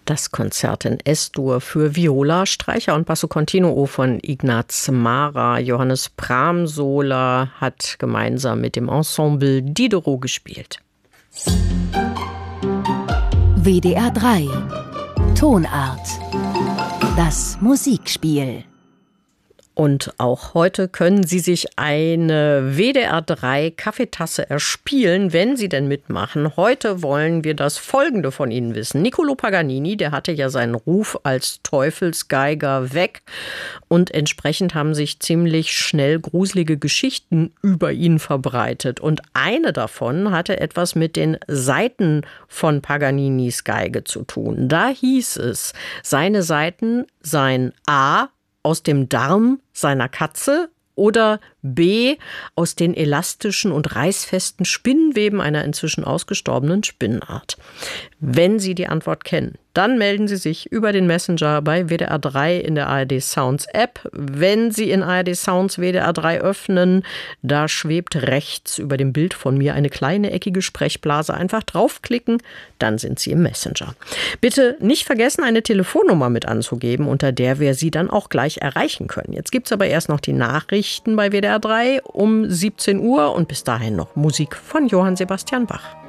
Das Konzert in S-Dur für Viola, Streicher und Basso Continuo von Ignaz Mara. Johannes Pramsola hat gemeinsam mit dem Ensemble Diderot gespielt. WDR 3 Tonart. Das Musikspiel. Und auch heute können Sie sich eine WDR 3 Kaffeetasse erspielen, wenn Sie denn mitmachen. Heute wollen wir das Folgende von Ihnen wissen. Niccolò Paganini, der hatte ja seinen Ruf als Teufelsgeiger weg. Und entsprechend haben sich ziemlich schnell gruselige Geschichten über ihn verbreitet. Und eine davon hatte etwas mit den Saiten von Paganinis Geige zu tun. Da hieß es, seine Saiten seien A, aus dem Darm seiner Katze oder B, aus den elastischen und reißfesten Spinnweben einer inzwischen ausgestorbenen Spinnenart. Wenn Sie die Antwort kennen, dann melden Sie sich über den Messenger bei WDR 3 in der ARD Sounds App. Wenn Sie in ARD Sounds WDR 3 öffnen, da schwebt rechts über dem Bild von mir eine kleine eckige Sprechblase. Einfach draufklicken, dann sind Sie im Messenger. Bitte nicht vergessen, eine Telefonnummer mit anzugeben, unter der wir Sie dann auch gleich erreichen können. Jetzt gibt es aber erst noch die Nachrichten bei WDR 3 um 17 Uhr und bis dahin noch Musik von Johann Sebastian Bach.